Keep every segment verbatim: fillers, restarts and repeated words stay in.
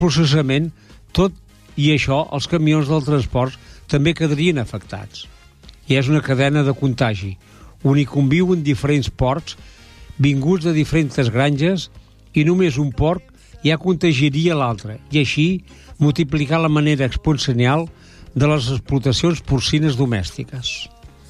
processament, tot i això, els camions del transport també quedarien afectats. I és una cadena de contagi, on hi conviuen diferents porcs vinguts de diferents granges i només un porc ja contagiaria l'altre, i així multiplicar la manera exponencial de les explotacions porcines domèstiques.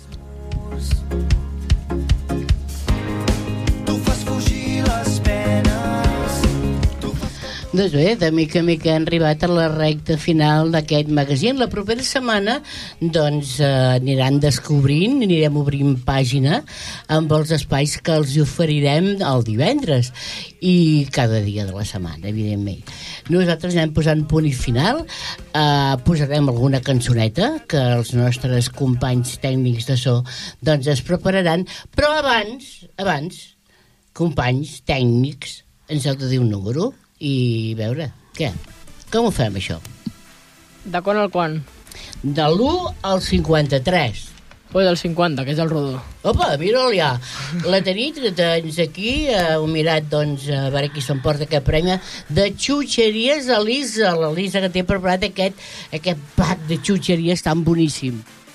Doncs bé, de mica a mica hem arribat a la recta final d'aquest magazín. La propera setmana doncs eh, aniran descobrint, anirem obrint pàgina amb els espais que els oferirem el divendres i cada dia de la setmana, evidentment. Nosaltres anem posant punt i final, eh, posarem alguna cançoneta que els nostres companys tècnics de so doncs es prepararan, però abans, abans, companys tècnics, ens heu de dir un número i veure, què? Com ho fem, això? De quan al quan? De l'u al cinquanta-tres. O del cinquanta, que és el rodó. Opa, mira'l ja. La Tanit, doncs aquí, eh, heu mirat, doncs, a veure qui s'emporta aquest premi de xutxeries Elisa. L'Elisa que té preparat aquest, aquest pack de xutxeries tan boníssim.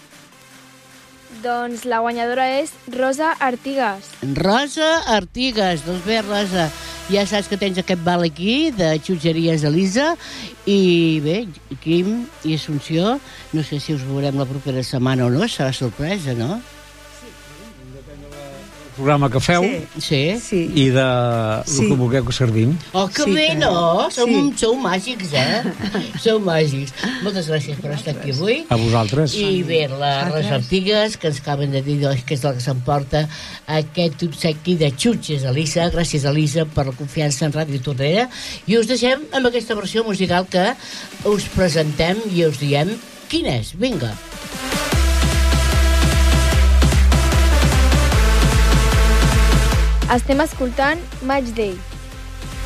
Doncs la guanyadora és Rosa Artigas. Rosa Artigas. Doncs bé, Rosa, ja saps que tens aquest val aquí de xutxeries Elisa i bé, Quim i Assumpció, no sé si us veurem la propera setmana o no, serà sorpresa, no? Programa que feu sí. Sí. i de sí. el que vulgueu que servim. Oh, que sí, bé, que... no? Sou, sí. sou màgics, eh? Sou màgics. Moltes gràcies per estar aquí avui. A vosaltres. I bé, la Rosa Artigas, que ens acaben de dir que és la que s'emporta aquest obsequi de xutxes, Elisa. Gràcies, Elisa, per la confiança en Ràdio Tordera. I us deixem amb aquesta versió musical que us presentem i us diem quin és. Vinga. Estem escoltant Match Day.